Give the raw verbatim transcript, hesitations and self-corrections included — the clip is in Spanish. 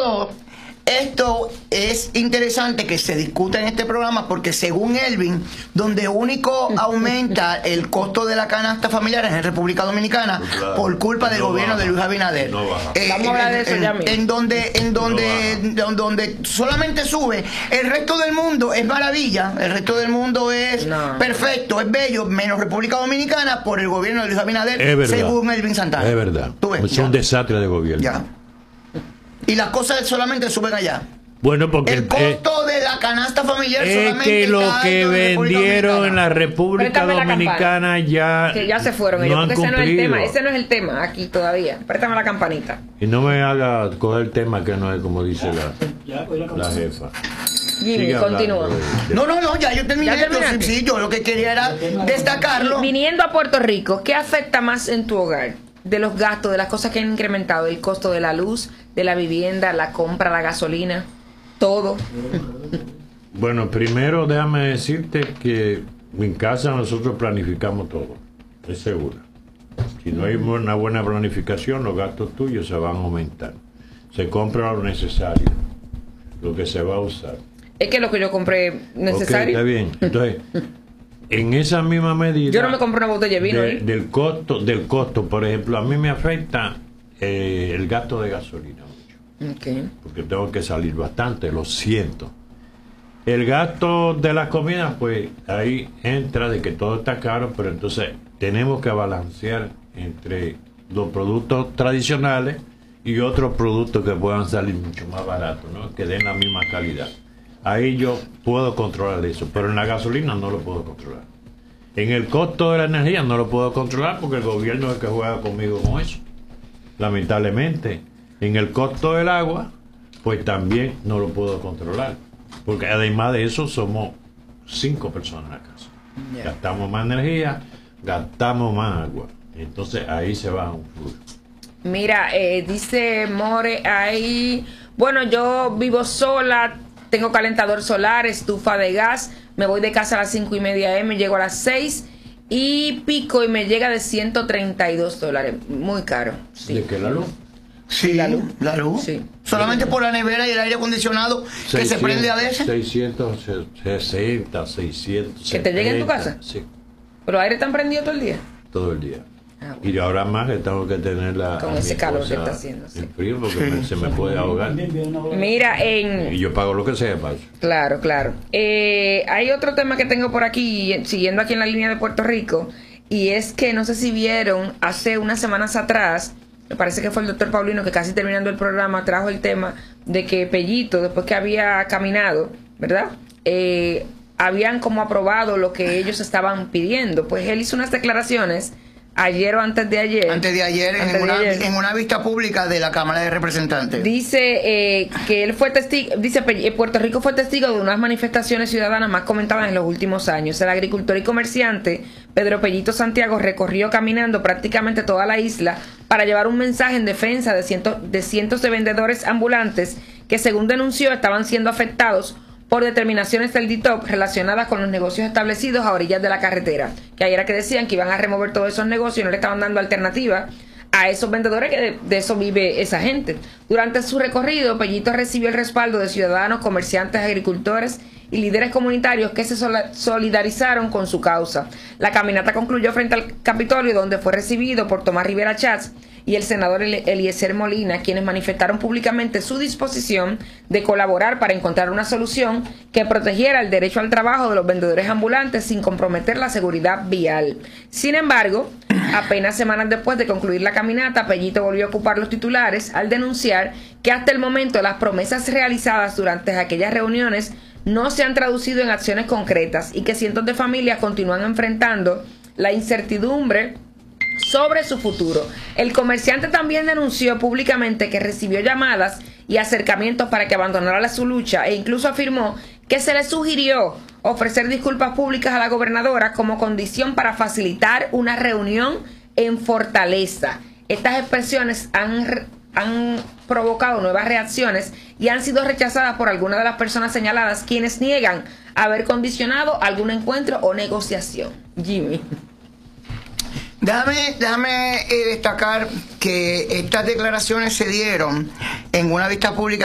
dos, esto es interesante que se discuta en este programa porque según Elvin, donde único aumenta el costo de la canasta familiar es en República Dominicana, claro, por culpa del no gobierno baja, de Luis Abinader. No eh, Vamos a hablar de eso en, ya mismo. En donde, en donde, no en donde solamente sube, el resto del mundo es maravilla, el resto del mundo es no. perfecto, es bello, menos República Dominicana por el gobierno de Luis Abinader, es verdad, según Elvin Santana. Es verdad. ¿Tú ves? Es un Ya. desastre de gobierno. Ya. Y las cosas solamente suben allá. Bueno, porque el costo eh, de la canasta familiar es solamente que lo que vendieron en la República Dominicana ya que ya se fueron no ellos, han porque ese no es el cumplido. tema, ese no es el tema aquí todavía. Préstame la campanita. Y no me haga coger el tema que no es como dice la, la jefa. Jimmy, continúa. De, de... No, no, no, ya yo terminé. ¿Ya yo, sí, yo lo que quería era destacarlo. Viniendo a Puerto Rico, ¿qué afecta más en tu hogar? De los gastos, de las cosas que han incrementado, el costo de la luz, de la vivienda, la compra, la gasolina, todo. Bueno, primero déjame decirte que en casa nosotros planificamos todo, es seguro. Si no hay una buena planificación, los gastos tuyos se van a aumentar. Se compra lo necesario, lo que se va a usar. Es que lo que yo compré necesario. Okay, está bien. Entonces, en esa misma medida, yo no me compro una botella de vino de, ahí. del costo, del costo, por ejemplo, a mí me afecta eh, el gasto de gasolina mucho, okay, porque tengo que salir bastante, lo siento. El gasto de las comidas, pues ahí entra de que todo está caro, pero entonces tenemos que balancear entre los productos tradicionales y otros productos que puedan salir mucho más baratos, ¿no? Que den la misma calidad. Ahí yo puedo controlar eso, pero en la gasolina no lo puedo controlar. En el costo de la energía no lo puedo controlar porque el gobierno es el que juega conmigo con eso. Lamentablemente. En el costo del agua, pues también no lo puedo controlar. Porque además de eso somos cinco personas en la casa. Yeah. Gastamos más energía, gastamos más agua. Entonces ahí se va un flujo. Mira, eh, dice More ahí, bueno, yo vivo sola, tengo calentador solar, estufa de gas, me voy de casa a las cinco y media eme, llego a las seis y pico y me llega de ciento treinta y dos dólares, muy caro. Sí. ¿De qué la luz? Sí, la luz. La luz. Sí. Solamente por la nevera y el aire acondicionado que seiscientos, se prende a veces. seiscientos sesenta, seiscientos. ¿Que te llegue en tu casa? Sí. ¿Pero el aire está prendido todo el día? Todo el día. Ah, bueno. Y ahora más que tengo que tener la con ese calor que está haciendo, sí. El frío porque me, se me puede ahogar. Mira, en... Y yo pago lo que sea para eso. Claro, claro. Eh, hay otro tema que tengo por aquí, siguiendo aquí en la línea de Puerto Rico, y es que no sé si vieron, hace unas semanas atrás, me parece que fue el doctor Paulino que casi terminando el programa trajo el tema de que Pellito, después que había caminado, ¿verdad? Eh, habían como aprobado lo que ellos estaban pidiendo. Pues él hizo unas declaraciones ayer o antes de ayer. Antes de ayer, antes en, de una, ayer. en una vista pública de la Cámara de Representantes. Dice eh, que él fue testigo, dice Puerto Rico fue testigo de unas manifestaciones ciudadanas más comentadas en los últimos años. El agricultor y comerciante Pedro Pellito Santiago recorrió caminando prácticamente toda la isla para llevar un mensaje en defensa de cientos de, cientos de vendedores ambulantes que, según denunció, estaban siendo afectados por determinaciones del D I T O P relacionadas con los negocios establecidos a orillas de la carretera, que ayer era que decían que iban a remover todos esos negocios y no le estaban dando alternativa a esos vendedores, que de, de eso vive esa gente. Durante su recorrido, Pellito recibió el respaldo de ciudadanos, comerciantes, agricultores y líderes comunitarios que se solidarizaron con su causa. La caminata concluyó frente al Capitolio, donde fue recibido por Tomás Rivera Chats y el senador Eliezer Molina, quienes manifestaron públicamente su disposición de colaborar para encontrar una solución que protegiera el derecho al trabajo de los vendedores ambulantes sin comprometer la seguridad vial. Sin embargo, apenas semanas después de concluir la caminata, Pellito volvió a ocupar los titulares al denunciar que hasta el momento las promesas realizadas durante aquellas reuniones no se han traducido en acciones concretas y que cientos de familias continúan enfrentando la incertidumbre sobre su futuro. El comerciante también denunció públicamente que recibió llamadas y acercamientos para que abandonara su lucha e incluso afirmó que se le sugirió ofrecer disculpas públicas a la gobernadora como condición para facilitar una reunión en Fortaleza. Estas expresiones han, han provocado nuevas reacciones y han sido rechazadas por algunas de las personas señaladas, quienes niegan haber condicionado algún encuentro o negociación. Jimmy. Déjame, déjame eh, destacar que estas declaraciones se dieron en una vista pública